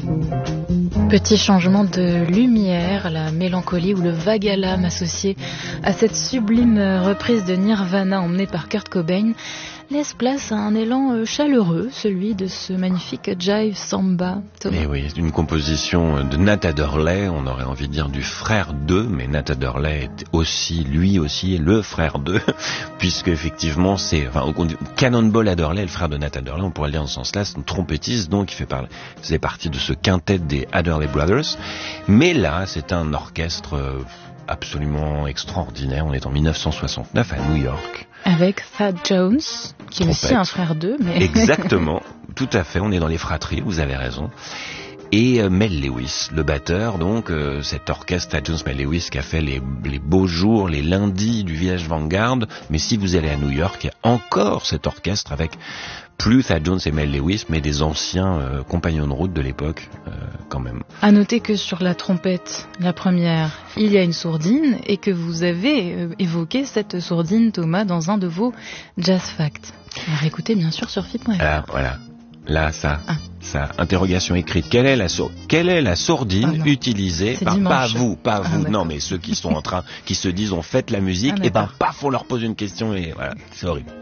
Petit changement de lumière, la mélancolie ou le vague à l'âme associé à cette sublime reprise de Nirvana emmenée par Kurt Cobain laisse place à un élan chaleureux, celui de ce magnifique jive samba. Et oui, c'est une composition de Nat Adderley, on aurait envie de dire du frère d'eux, mais Nat Adderley est aussi, lui aussi, le frère d'eux, puisque effectivement Cannonball Adderley, le frère de Nat Adderley, on pourrait le dire dans ce sens-là, c'est un trompettiste, donc il faisait partie de ce quintet des Adderley Brothers, mais là, c'est un orchestre absolument extraordinaire, on est en 1969 à New York. Avec Thad Jones, qui est aussi un frère d'eux. Mais... Exactement, tout à fait, on est dans les fratries, vous avez raison. Et Mel Lewis, le batteur, donc cet orchestre Thad Jones, Mel Lewis qui a fait les beaux jours, les lundis du Village Vanguard, mais si vous allez à New York, il y a encore cet orchestre avec plus Thad Jones et Mel Lewis, mais des anciens compagnons de route de l'époque, quand même. À noter que sur la trompette, la première, il y a une sourdine et que vous avez évoqué cette sourdine, Thomas, dans un de vos Jazz Facts. Alors écoutez bien sûr sur FIP.fr. Ah, voilà. Là, ça, interrogation écrite. Quelle est la sourdine utilisée par, pas vous, non, mais ceux qui sont en train, qui se disent on fête la musique, et paf, on leur pose une question et voilà, c'est horrible.